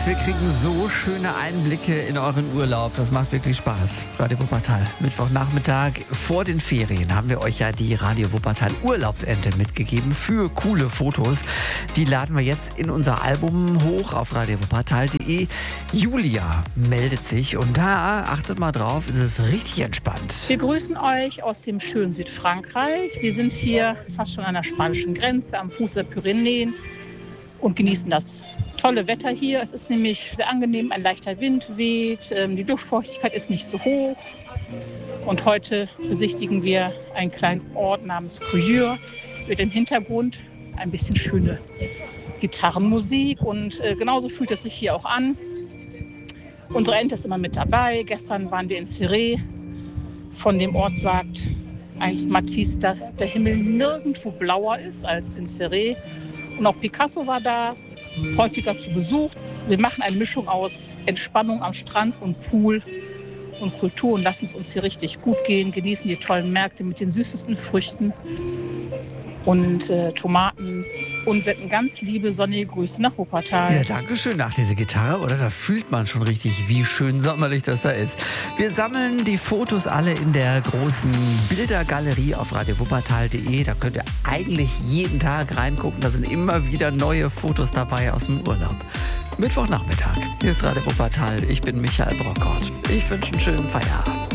wir kriegen so schöne Einblicke in euren Urlaub. Das macht wirklich Spaß. Radio Wuppertal. Mittwochnachmittag vor den Ferien haben wir euch ja die Radio Wuppertal Urlaubsente mitgegeben für coole Fotos. Die laden wir jetzt in unser Album hoch auf radiowuppertal.de. Julia meldet sich und da, achtet mal drauf, ist es richtig entspannt. Wir grüßen euch aus dem schönen Südfrankreich. Wir sind hier fast schon an der spanischen Grenze am Fuß der Pyrenäen und genießen das tolle Wetter hier. Es ist nämlich sehr angenehm, ein leichter Wind weht, die Luftfeuchtigkeit ist nicht so hoch. Und heute besichtigen wir einen kleinen Ort namens Cruyure mit im Hintergrund ein bisschen schöne Gitarrenmusik. Und genauso fühlt es sich hier auch an. Unsere Ente ist immer mit dabei. Gestern waren wir in Céret. Von dem Ort sagt einst Matisse, dass der Himmel nirgendwo blauer ist als in Céret. Und auch Picasso war da, häufiger zu Besuch. Wir machen eine Mischung aus Entspannung am Strand und Pool und Kultur und lassen es uns hier richtig gut gehen, genießen die tollen Märkte mit den süßesten Früchten und Tomaten und senden ganz liebe sonnige Grüße nach Wuppertal. Ja, danke schön. Nach diese Gitarre, oder? Da fühlt man schon richtig, wie schön sommerlich das da ist. Wir sammeln die Fotos alle in der großen Bildergalerie auf radiowuppertal.de. Da könnt ihr eigentlich jeden Tag reingucken. Da sind immer wieder neue Fotos dabei aus dem Urlaub. Mittwochnachmittag. Hier ist Radio Wuppertal. Ich bin Michael Brockhaut. Ich wünsche einen schönen Feierabend.